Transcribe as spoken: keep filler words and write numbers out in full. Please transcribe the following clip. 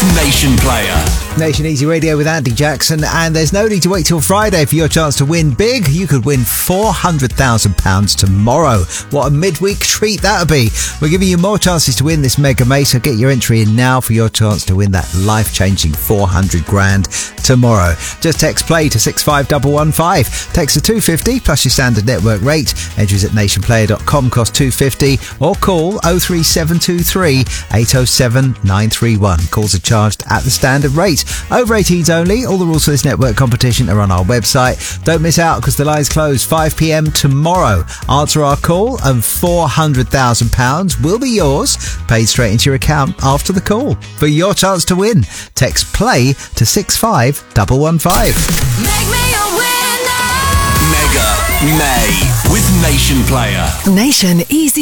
Nation Player. Nation Easy Radio with Andy Jackson, and there's no need to wait till Friday for your chance to win big. You could win four hundred thousand pounds tomorrow. What a midweek treat that'll be. We're giving you more chances to win this mega mace, so get your entry in now for your chance to win that life-changing four hundred grand tomorrow. Just text play to six five one one five. Text to two fifty plus your standard network rate. Entries at nation player dot com cost two fifty, or call oh three seven two three eight oh seven nine three one. Calls are charged at the standard rate. Over eighteens only. All the rules for this network competition are on our website. Don't miss out because the lines close five p.m. tomorrow. Answer our call and four hundred thousand pounds will be yours, paid straight into your account after the call. For your chance to win, text play to six five one one five. Make me a winner. Mega May with Nation Player. Nation Easy